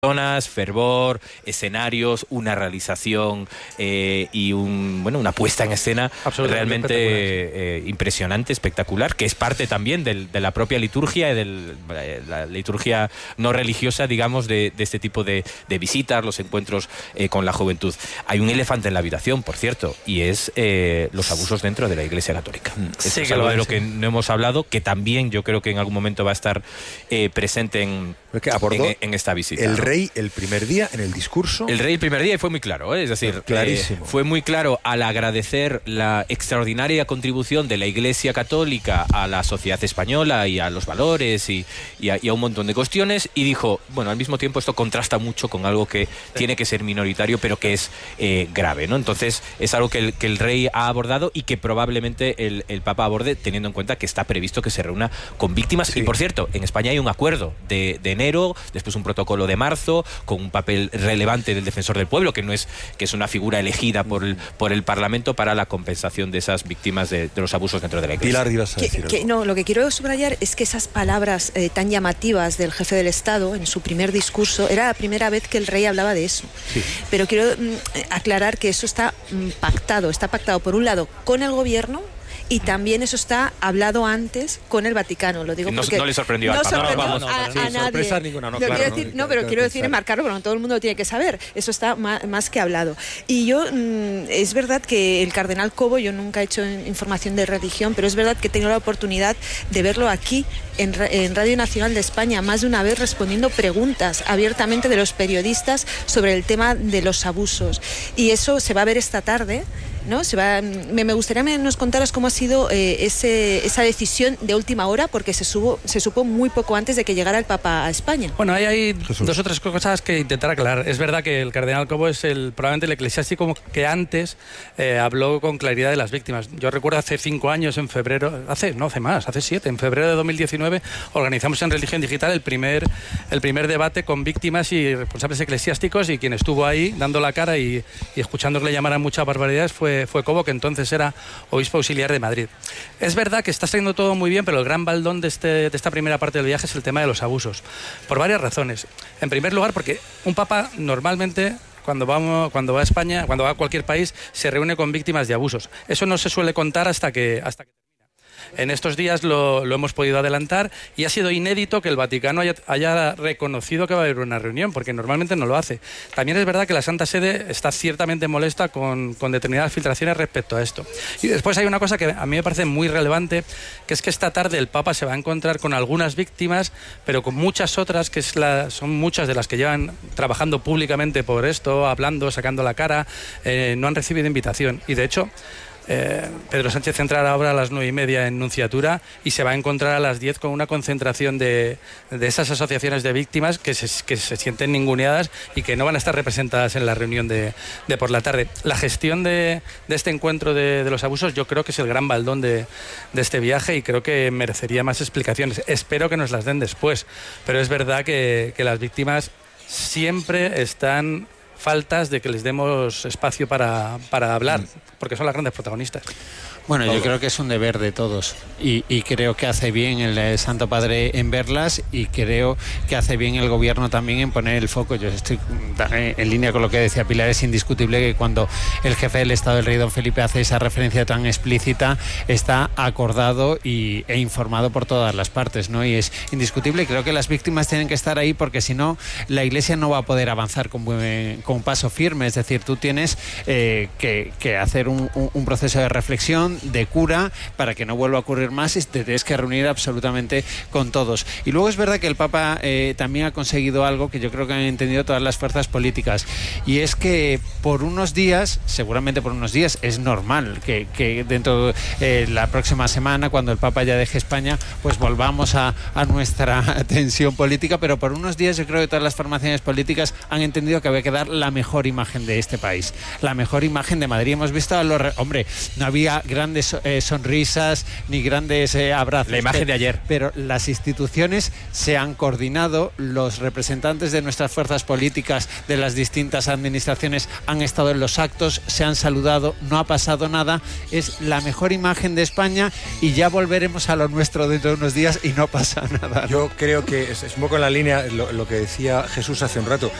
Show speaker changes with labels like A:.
A: personas, fervor, escenarios, una realización y una puesta en escena realmente impresionante, espectacular, que es parte también de la propia liturgia y de la liturgia no religiosa, digamos, de este tipo de visitas, los encuentros con la juventud. Hay un elefante en la habitación, por cierto, y es los abusos dentro de la Iglesia Católica.
B: Sí,
A: es algo de lo que no hemos hablado, que también yo creo que en algún momento va a estar presente en esta visita.
C: El rey el primer día en el discurso.
A: El rey el primer día, y fue muy claro, es decir,
C: clarísimo.
A: Fue muy claro al agradecer la extraordinaria contribución de la Iglesia Católica a la sociedad española y a los valores y a un montón de cuestiones, y dijo, bueno, al mismo tiempo esto contrasta mucho con algo que tiene que ser minoritario, pero que es grave, ¿no? Entonces es algo que el rey ha abordado y que probablemente el Papa aborde, teniendo en cuenta que está previsto que se reúna con víctimas. Sí. Y por cierto, en España hay un acuerdo de enero, después un protocolo de marzo, con un papel relevante del Defensor del Pueblo, que es una figura elegida por el Parlamento para la compensación de esas víctimas de los abusos dentro de la Iglesia.
C: Pilar, ibas a decir algo.
D: No, lo que quiero subrayar es que esas palabras tan llamativas del jefe del Estado en su primer discurso, era la primera vez que el rey hablaba de eso. Sí. Pero quiero aclarar que eso está pactado por un lado con el gobierno, y también eso está hablado antes con el Vaticano. Lo digo porque
A: no le sorprendió a
D: nadie.
C: Sorpresa ninguna,
D: pero quiero decir enmarcarlo, porque no todo el mundo lo tiene que saber. Eso está más que hablado. Y yo, es verdad que el cardenal Cobo, yo nunca he hecho información de religión, pero es verdad que he tenido la oportunidad de verlo aquí en Radio Nacional de España más de una vez respondiendo preguntas abiertamente de los periodistas sobre el tema de los abusos. Y eso se va a ver esta tarde, ¿no? Me gustaría que nos contaras cómo ha sido esa decisión de última hora, porque se supo muy poco antes de que llegara el Papa a España.
B: Bueno, ahí hay dos o tres cosas que intentar aclarar. Es verdad que el cardenal Cobo es probablemente el eclesiástico que antes habló con claridad de las víctimas. Yo recuerdo hace 5 años, en febrero, hace 7, en febrero de 2019, organizamos en Religión Digital el primer debate con víctimas y responsables eclesiásticos, y quien estuvo ahí dando la cara y escuchándole llamar a muchas barbaridades fue Cobo, que entonces era obispo auxiliar de Madrid. Es verdad que está saliendo todo muy bien, pero el gran baldón de esta primera parte del viaje es el tema de los abusos, por varias razones. En primer lugar, porque un papa normalmente, cuando va a España, cuando va a cualquier país, se reúne con víctimas de abusos. Eso no se suele contar hasta que en estos días lo hemos podido adelantar, y ha sido inédito que el Vaticano haya reconocido que va a haber una reunión, porque normalmente no lo hace. También es verdad que la Santa Sede está ciertamente molesta con determinadas filtraciones respecto a esto. Y después hay una cosa que a mí me parece muy relevante, que es que esta tarde el Papa se va a encontrar con algunas víctimas, pero con muchas otras, que son muchas de las que llevan trabajando públicamente por esto, hablando, sacando la cara, no han recibido invitación. Y de hecho, Pedro Sánchez entrará ahora a las 9:30 en Nunciatura, y se va a encontrar a las 10 con una concentración de esas asociaciones de víctimas que se sienten ninguneadas y que no van a estar representadas en la reunión de por la tarde. La gestión de este encuentro de los abusos, yo creo que es el gran baldón de este viaje, y creo que merecería más explicaciones. Espero que nos las den después, pero es verdad que las víctimas siempre están faltas de que les demos espacio para hablar, porque son las grandes protagonistas.
E: Bueno, yo creo que es un deber de todos, y creo que hace bien el Santo Padre en verlas, y creo que hace bien el gobierno también en poner el foco. Yo estoy en línea con lo que decía Pilar. Es indiscutible que cuando el jefe del Estado, el rey don Felipe, hace esa referencia tan explícita, está acordado e informado por todas las partes, ¿no? Y es indiscutible. Creo que las víctimas tienen que estar ahí, porque si no, la Iglesia no va a poder avanzar con un paso firme. Es decir, tú tienes que hacer un proceso de reflexión, de cura, para que no vuelva a ocurrir más, y te tienes que reunir absolutamente con todos. Y luego es verdad que el Papa también ha conseguido algo que yo creo que han entendido todas las fuerzas políticas, y es que por unos días, seguramente por unos días, es normal que dentro de la próxima semana, cuando el Papa ya deje España, pues volvamos a nuestra tensión política, pero por unos días yo creo que todas las formaciones políticas han entendido que había que dar la mejor imagen de este país, la mejor imagen de Madrid. Hemos visto a los... Hombre, no había grandes sonrisas ni grandes abrazos.
A: La imagen de ayer.
E: Pero las instituciones se han coordinado, los representantes de nuestras fuerzas políticas de las distintas administraciones han estado en los actos, se han saludado, no ha pasado nada. Es la mejor imagen de España y ya volveremos a lo nuestro dentro de unos días y no pasa nada, ¿no?
C: Yo creo que es un poco en la línea lo que decía Jesús hace un rato.